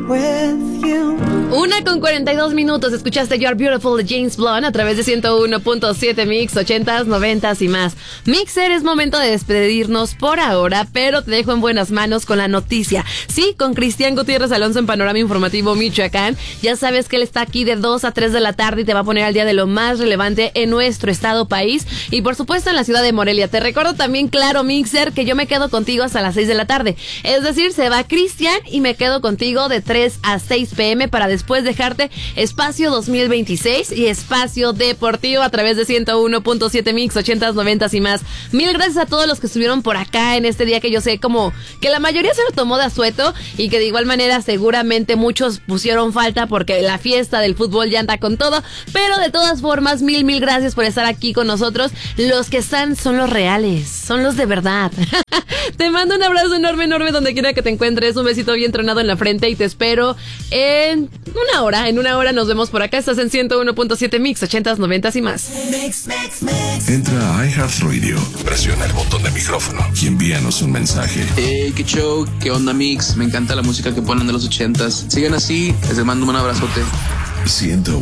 1:42, escuchaste You Are Beautiful de James Blunt a través de 101.7 Mix, 80s, 90s y más. Mixer, es momento de despedirnos por ahora, pero te dejo en buenas manos con la noticia. Sí, con Cristian Gutiérrez Alonso en Panorama Informativo Michoacán. Ya sabes que él está aquí de 2 a 3 de la tarde y te va a poner al día de lo más relevante en nuestro estado, país y por supuesto en la ciudad de Morelia. Te recuerdo también, claro, Mixer, que yo me quedo contigo hasta las 6 de la tarde. Es decir, se va Cristian y me quedo contigo de 3 a 6 p.m. para después dejarte Espacio 2026 y Espacio Deportivo a través de 101.7 Mix, 80s, 90s y más. Mil gracias a todos los que estuvieron por acá en este día, que yo sé como que la mayoría se lo tomó de asueto y que de igual manera seguramente muchos pusieron falta porque la fiesta del fútbol ya anda con todo, pero de todas formas, mil gracias por estar aquí con nosotros. Los que están son los reales, son los de verdad. Te mando un abrazo enorme donde quiera que te encuentres, un besito bien tronado en la frente y te espero en una hora. En una hora nos vemos por acá. Estás en 101.7 Mix, 80s, 90s y más. Entra a iHeartRadio, presiona el botón de micrófono y envíanos un mensaje. Qué show, qué onda Mix, me encanta la música que ponen de los 80s. Sigan así, les mando un abrazote. 101.7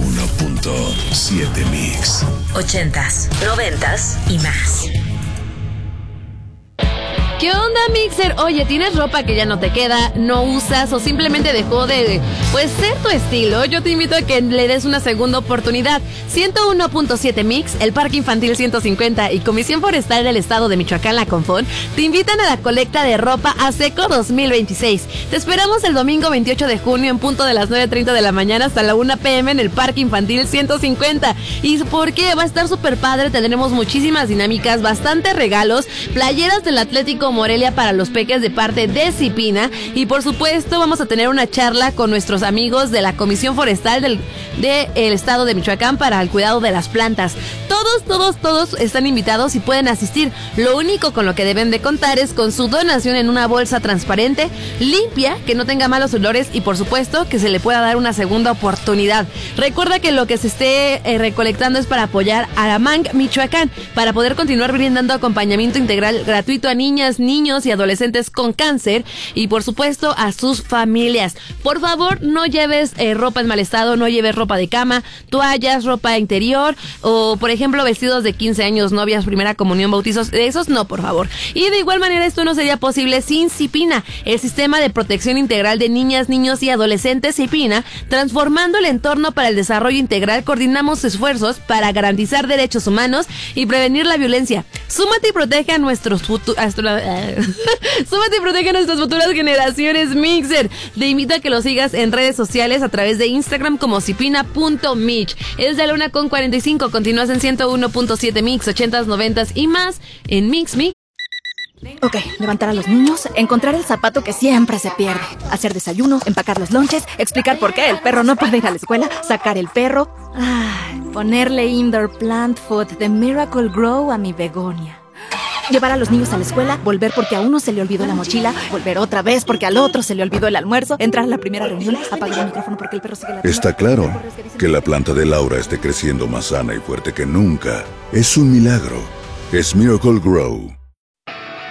Mix, 80s, 90s y más. ¿Qué onda, Mixer? Oye, ¿tienes ropa que ya no te queda, no usas o simplemente dejó de, ser tu estilo? Yo te invito a que le des una segunda oportunidad. 101.7 Mix, el Parque Infantil 150 y Comisión Forestal del Estado de Michoacán, la Confon, te invitan a la colecta de ropa a seco 2026. Te esperamos el domingo 28 de junio en punto de las 9:30 de la mañana hasta la 1 p.m. en el Parque Infantil 150. ¿Y por qué? Va a estar súper padre, tendremos muchísimas dinámicas, bastantes regalos, playeras del Atlético Morelia para los peques de parte de Cipina y por supuesto vamos a tener una charla con nuestros amigos de la Comisión Forestal del Estado de Michoacán para el cuidado de las plantas. Todos están invitados y pueden asistir. Lo único con lo que deben de contar es con su donación en una bolsa transparente, limpia, que no tenga malos olores y por supuesto que se le pueda dar una segunda oportunidad. Recuerda que lo que se esté recolectando es para apoyar a la MANG Michoacán, para poder continuar brindando acompañamiento integral gratuito a niñas, niños y adolescentes con cáncer y por supuesto a sus familias. Por favor, no lleves ropa en mal estado, no lleves ropa de cama, toallas, ropa interior o por ejemplo vestidos de 15 años, novias, primera comunión, bautizos, de esos no, por favor. Y de igual manera esto no sería posible sin Cipina, el Sistema de Protección Integral de Niñas, Niños y Adolescentes Cipina, transformando el entorno para el desarrollo integral. Coordinamos esfuerzos para garantizar derechos humanos y prevenir la violencia. Súmate y protege a nuestras futuras generaciones, Mixer. Te invito a que lo sigas en redes sociales a través de Instagram como cipina.mich. Es de la 1:45, continúas en 101.7 Mix, 80s, 90s y más en Mix. Ok, levantar a los niños, encontrar el zapato que siempre se pierde, hacer desayuno, empacar los lonches, explicar por qué el perro no puede ir a la escuela, sacar el perro, ponerle indoor plant food de Miracle Grow a mi begonia. Llevar a los niños a la escuela, volver porque a uno se le olvidó la mochila, volver otra vez porque al otro se le olvidó el almuerzo, entrar a la primera reunión, apagar el micrófono porque el perro sigue la... Está claro que la planta de Laura esté creciendo más sana y fuerte que nunca. Es un milagro. Es Miracle Grow.